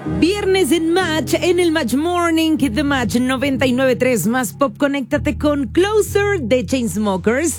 Viernes en Match, en el Match Morning, Hit the Match 99.3 más pop. Conéctate con Closer de Chainsmokers.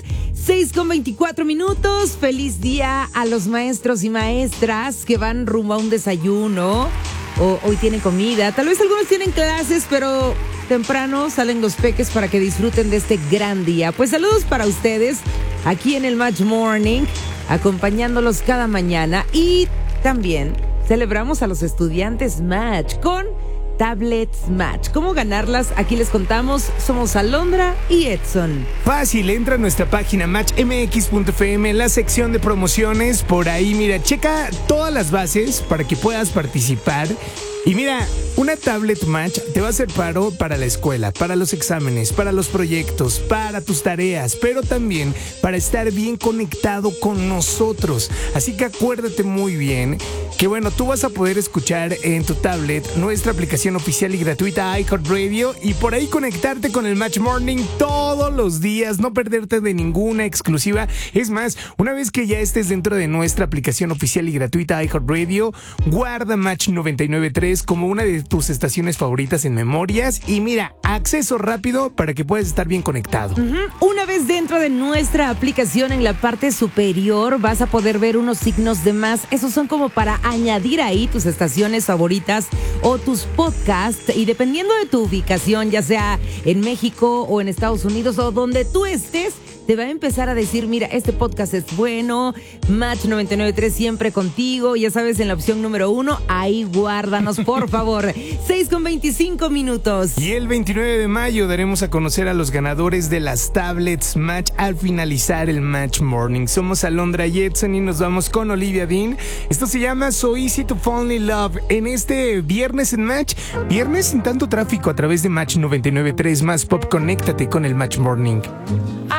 6:24. Feliz día a los maestros y maestras que van rumbo a un desayuno o hoy tienen comida. Tal vez algunos tienen clases, pero temprano salen los peques para que disfruten de este gran día. Pues saludos para ustedes aquí en el Match Morning, acompañándolos cada mañana. Y también celebramos a los estudiantes Match con Tablets Match. ¿Cómo ganarlas? Aquí les contamos. Somos Alondra y Edson. Fácil, entra a nuestra página matchmx.fm en la sección de promociones. Por ahí, mira, checa todas las bases para que puedas participar. Y mira, una tablet Match te va a hacer paro para la escuela, para los exámenes, para los proyectos, para tus tareas, pero también para estar bien conectado con nosotros. Así que acuérdate muy bien que bueno, tú vas a poder escuchar en tu tablet nuestra aplicación oficial y gratuita iHeartRadio y por ahí conectarte con el Match Morning todos los días, no perderte de ninguna exclusiva. Es más, una vez que ya estés dentro de nuestra aplicación oficial y gratuita iHeartRadio, guarda Match 99.3 como una de tus estaciones favoritas en memorias y mira, acceso rápido para que puedas estar bien conectado. Una vez dentro de nuestra aplicación, en la parte superior vas a poder ver unos signos de más. Esos son como para añadir ahí tus estaciones favoritas o tus podcasts, y dependiendo de tu ubicación, ya sea en México o en Estados Unidos o donde tú estés, te va a empezar a decir, mira, este podcast es bueno, Match 99.3 siempre contigo, ya sabes, en la opción número 1, ahí guárdanos, por favor. 6:25. Y el 29 de mayo daremos a conocer a los ganadores de las tablets Match al finalizar el Match Morning. Somos Alondra y Edson y nos vamos con Olivia Dean. Esto se llama So Easy to Fall in Love. En este viernes en Match, viernes sin tanto tráfico a través de Match 99.3 más pop, conéctate con el Match Morning.